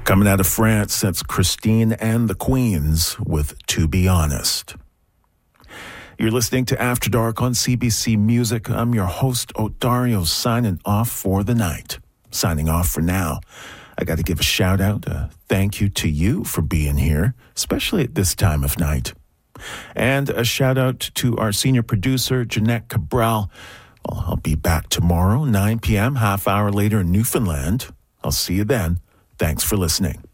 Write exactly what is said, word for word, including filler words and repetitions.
Coming out of France, that's Christine and the Queens with To Be Honest. You're listening to After Dark on C B C Music. I'm your host, Odario, signing off for the night. Signing off for now. I got to give a shout out, a thank you to you for being here, especially at this time of night. And a shout out to our senior producer, Jeanette Cabral. Well, I'll be back tomorrow, nine p.m., half hour later in Newfoundland. I'll see you then. Thanks for listening.